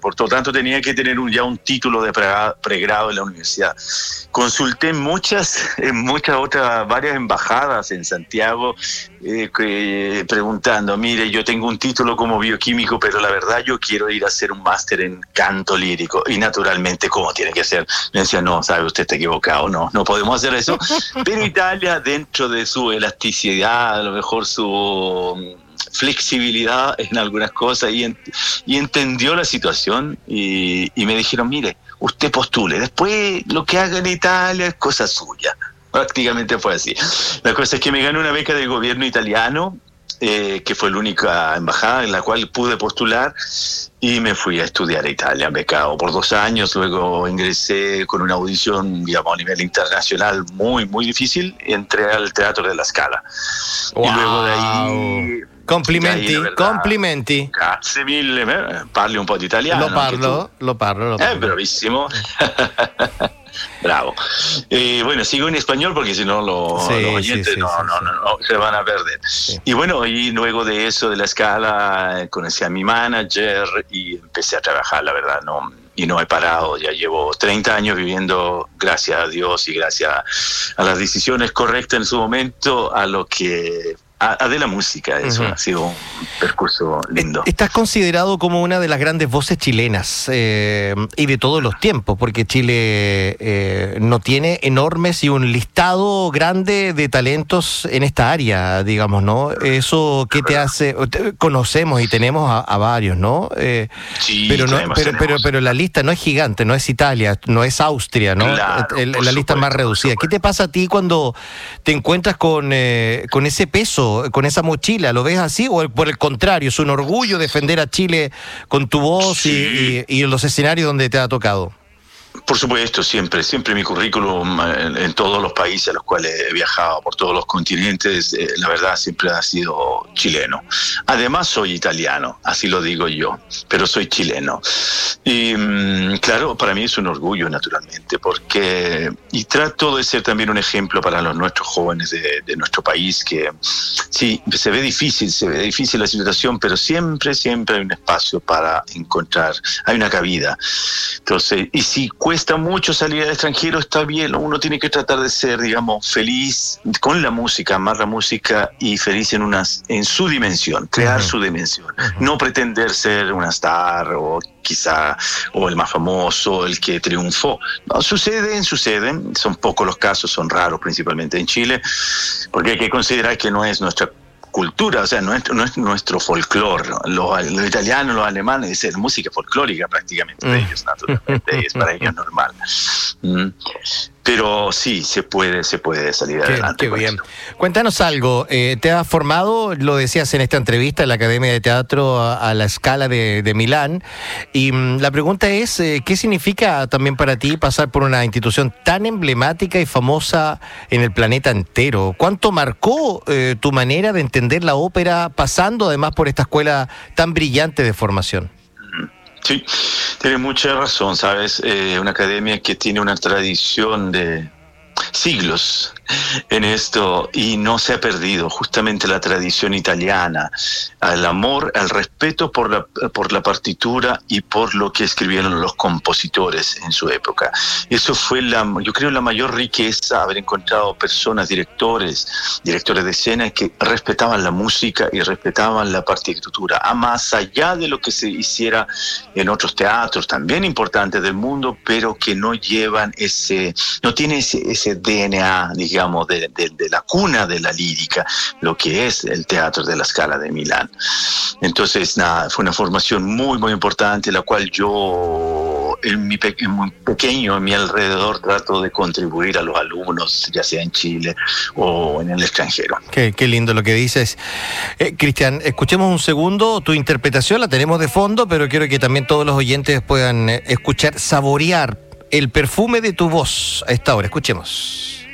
por lo tanto tenía que tener ya un título de pregrado en la universidad. Consulté varias embajadas en Santiago, preguntando, mire, yo tengo un título como bioquímico, pero la verdad yo quiero ir a hacer un máster en canto lírico, y naturalmente, ¿cómo tiene que ser? Me decían, no, sabe, usted está equivocado, no podemos hacer eso. Pero Italia, dentro de su elasticidad, a lo mejor su flexibilidad en algunas cosas, y entendió la situación, y me dijeron, mire, usted postule, después lo que haga en Italia es cosa suya. Prácticamente fue así. La cosa es que me gané una beca del gobierno italiano, que fue la única embajada en la cual pude postular, y me fui a estudiar a Italia, becado por 2 años. Luego ingresé con una audición, digamos, a nivel internacional muy, muy difícil, y entré al Teatro della Scala. Wow. Y luego de ahí... Complimenti. Grazie mille, parli un po' di italiano. Lo parlo. Bravissimo. Bravo. Bueno, sigo en español porque si no los oyentes no se van a perder. Sí. Y bueno, y luego de eso, de la Scala, conocí a mi manager y empecé a trabajar, la verdad, y no he parado. Ya llevo 30 años viviendo, gracias a Dios y gracias a las decisiones correctas en su momento, a lo que... de la música. Eso ha sido un percurso lindo. Estás considerado como una de las grandes voces chilenas, y de todos los tiempos, porque Chile no tiene enormes y un listado grande de talentos en esta área, digamos, ¿no? Eso que te hace... Conocemos y tenemos a varios, ¿no? Sí, pero la lista no es gigante, no es Italia, no es Austria, ¿no? Claro, la lista es más reducida. ¿Qué te pasa a ti cuando te encuentras con ese peso, con esa mochila? ¿Lo ves así o por el contrario, es un orgullo defender a Chile con tu voz y en los escenarios donde te ha tocado? Por supuesto, siempre mi currículum en todos los países a los cuales he viajado, por todos los continentes, la verdad siempre ha sido chileno. Además soy italiano, así lo digo yo, pero soy chileno. Y claro, para mí es un orgullo, naturalmente, y trato de ser también un ejemplo para nuestros jóvenes de nuestro país, que sí, se ve difícil la situación, pero siempre hay un espacio para encontrar, hay una cabida. Entonces, y si cuesta mucho salir al extranjero, está bien, uno tiene que tratar de ser, digamos, feliz con la música, amar la música y feliz en su dimensión, crear su dimensión, no pretender ser una star o el más famoso, el que triunfó. No, suceden, son pocos los casos, son raros, principalmente en Chile, porque hay que considerar que no es nuestra cultura, o sea, no es nuestro folclore. Los italianos, los alemanes, es música folclórica prácticamente de ellos, naturalmente, y es para ellos normal. Pero sí, se puede salir adelante. Qué bien. Eso. Cuéntanos algo, ¿te has formado, lo decías en esta entrevista, en la Academia de Teatro a la Scala de Milán, y la pregunta es, ¿qué significa también para ti pasar por una institución tan emblemática y famosa en el planeta entero? ¿Cuánto marcó tu manera de entender la ópera pasando además por esta escuela tan brillante de formación? Sí, tienes mucha razón, ¿sabes? Una academia que tiene una tradición de siglos en esto y no se ha perdido justamente la tradición italiana, al amor, al respeto por la partitura y por lo que escribieron los compositores en su época. Eso fue yo creo la mayor riqueza, haber encontrado personas, directores de escena que respetaban la música y respetaban la partitura, más allá de lo que se hiciera en otros teatros también importantes del mundo, pero que no llevan no tiene ese DNA, digamos, de la cuna de la lírica, lo que es el Teatro de la Scala de Milán. Entonces, fue una formación muy, muy importante, la cual yo, en mi alrededor, trato de contribuir a los alumnos, ya sea en Chile o en el extranjero. Qué lindo lo que dices. Cristian, escuchemos un segundo tu interpretación, la tenemos de fondo, pero quiero que también todos los oyentes puedan escuchar, saborear el perfume de tu voz a esta hora. Escuchemos.